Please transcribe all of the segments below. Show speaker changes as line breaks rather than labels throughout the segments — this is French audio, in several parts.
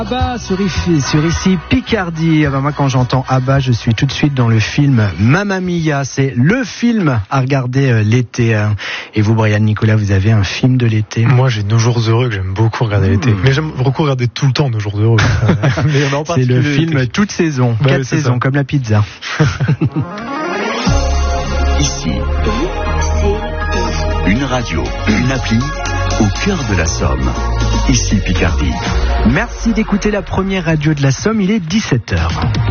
Abba sur ici Picardie. Moi quand j'entends Abba, je suis tout de suite dans le film Mamma Mia. C'est le film à regarder l'été. Et vous, Brian Nicolas, vous avez un film de l'été?
Moi j'ai Nos Jours Heureux que j'aime beaucoup regarder l'été. Mais j'aime beaucoup regarder tout le temps Nos Jours Heureux.
C'est le film l'été. Toute saison, 4 saisons, comme la pizza.
Ici, une radio, une appli au cœur de la Somme. Ici Picardie.
Merci d'écouter la première radio de la Somme, il est 17h.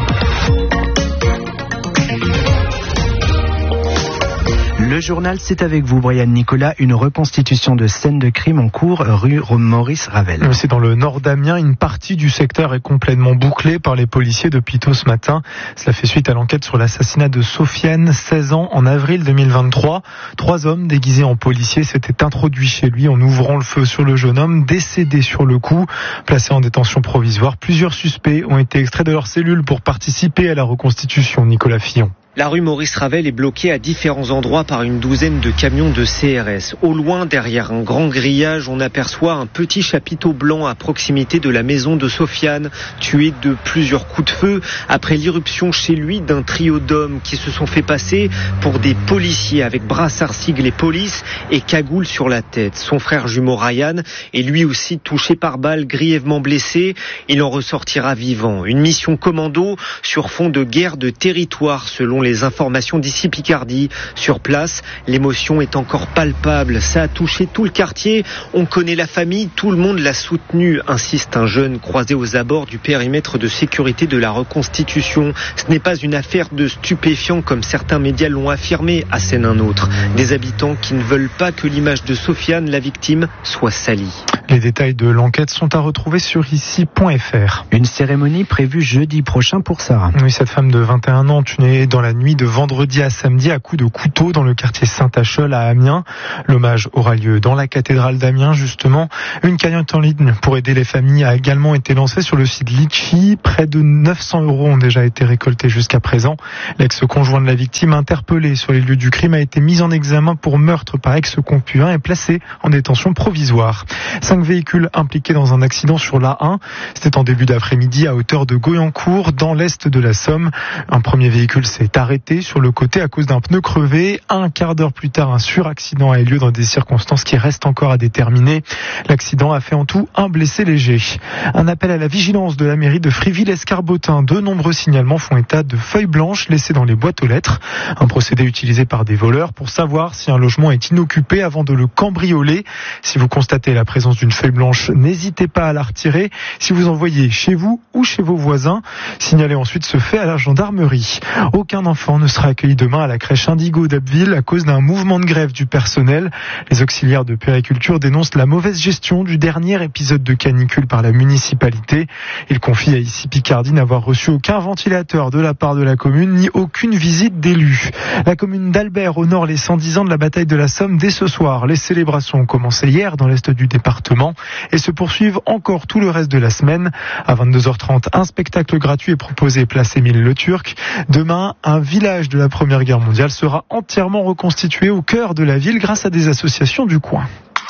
Le journal, c'est avec vous, Brian Nicolas. Une reconstitution de scène de crime en cours rue Maurice Ravel.
C'est dans le nord d'Amiens. Une partie du secteur est complètement bouclée par les policiers depuis tôt ce matin. Cela fait suite à l'enquête sur l'assassinat de Sofiane, 16 ans, en avril 2023. 3 hommes déguisés en policiers s'étaient introduits chez lui en ouvrant le feu sur le jeune homme, décédé sur le coup. Placé en détention provisoire, plusieurs suspects ont été extraits de leur cellule pour participer à la reconstitution. Nicolas Fillon.
La rue Maurice Ravel est bloquée à différents endroits par une douzaine de camions de CRS. Au loin, derrière un grand grillage, on aperçoit un petit chapiteau blanc à proximité de la maison de Sofiane, tué de plusieurs coups de feu après l'irruption chez lui d'un trio d'hommes qui se sont fait passer pour des policiers avec brassard siglé police et cagoule sur la tête. Son frère jumeau Ryan est lui aussi touché par balle, grièvement blessé. Il en ressortira vivant. Une mission commando sur fond de guerre de territoire selon les informations d'ici Picardie. Sur place, l'émotion est encore palpable. Ça a touché tout le quartier. On connaît la famille, tout le monde l'a soutenu, insiste un jeune croisé aux abords du périmètre de sécurité de la reconstitution. Ce n'est pas une affaire de stupéfiants comme certains médias l'ont affirmé, assène un autre. Des habitants qui ne veulent pas que l'image de Sofiane, la victime, soit salie.
Les détails de l'enquête sont à retrouver sur ici.fr.
Une cérémonie prévue jeudi prochain pour Sarah.
Oui, cette femme de 21 ans tuée dans la nuit de vendredi à samedi à coups de couteau dans le quartier Saint-Achol à Amiens. L'hommage aura lieu dans la cathédrale d'Amiens, justement. Une cagnotte en ligne pour aider les familles a également été lancée sur le site Litchi. Près de 900 € ont déjà été récoltés jusqu'à présent. L'ex-conjoint de la victime, interpellé sur les lieux du crime, a été mis en examen pour meurtre par ex-concubin et placé en détention provisoire. 5 véhicules impliqués dans un accident sur l'A1. C'était en début d'après-midi à hauteur de Goyencourt, dans l'est de la Somme. Un premier véhicule s'est arrêté sur le côté à cause d'un pneu crevé. Un quart d'heure plus tard, un suraccident a eu lieu dans des circonstances qui restent encore à déterminer. L'accident a fait en tout un blessé léger. Un appel à la vigilance de la mairie de Fréville-Escarbotin. De nombreux signalements font état de feuilles blanches laissées dans les boîtes aux lettres. Un procédé utilisé par des voleurs pour savoir si un logement est inoccupé avant de le cambrioler. Si vous constatez la présence d'une feuille blanche, n'hésitez pas à la retirer. Si vous en voyez chez vous ou chez vos voisins, signalez ensuite ce fait à la gendarmerie. Aucun enfant ne sera accueilli demain à la crèche Indigo d'Abbeville à cause d'un mouvement de grève du personnel. Les auxiliaires de puériculture dénoncent la mauvaise gestion du dernier épisode de canicule par la municipalité. Ils confient à ici Picardie n'avoir reçu aucun ventilateur de la part de la commune ni aucune visite d'élus. La commune d'Albert honore les 110 ans de la bataille de la Somme dès ce soir. Les célébrations ont commencé hier dans l'est du département et se poursuivent encore tout le reste de la semaine. À 22h30, un spectacle gratuit est proposé place Émile Le Turc. Demain, un village de la Première Guerre mondiale sera entièrement reconstitué au cœur de la ville grâce à des associations du coin.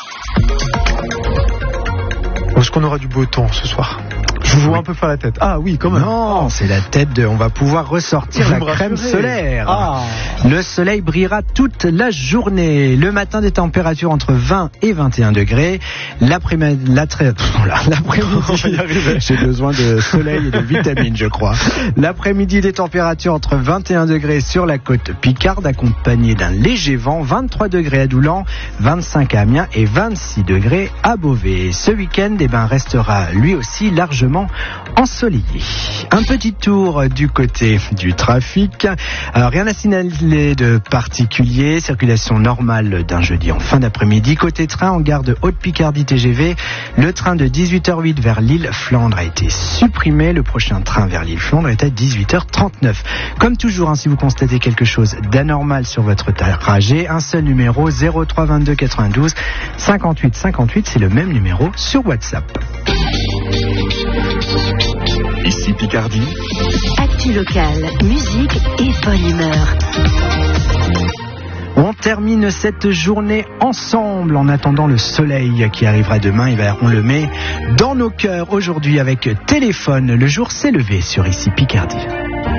Est-ce qu'on aura du beau temps ce soir ? Je vous vois un peu faire la tête. Ah oui, quand même.
Non, c'est la tête de... On va pouvoir ressortir la crème solaire.
Ah.
Le soleil brillera toute la journée. Le matin, des températures entre 20 et 21 degrés. L'après-midi... J'ai besoin de soleil et de vitamines, je crois. L'après-midi, des températures entre 21 degrés sur la côte Picarde, accompagnées d'un léger vent. 23 degrés à Doulan, 25 à Amiens et 26 degrés à Beauvais. Ce week-end, restera lui aussi largement ensoleillé. Un petit tour du côté du trafic. Alors, rien à signaler de particulier. Circulation normale d'un jeudi en fin d'après-midi. Côté train, en gare de Haute-Picardie TGV, le train de 18h08 vers Lille-Flandre a été supprimé. Le prochain train vers Lille-Flandre est à 18h39. Comme toujours, si vous constatez quelque chose d'anormal sur votre trajet, un seul numéro, 03 22 92 58 58. C'est le même numéro sur WhatsApp.
Ici Picardie.
Actu locale, musique et bonne humeur.
On termine cette journée ensemble en attendant le soleil qui arrivera demain. Et on le met dans nos cœurs aujourd'hui avec Téléphone. Le jour s'est levé sur Ici Picardie.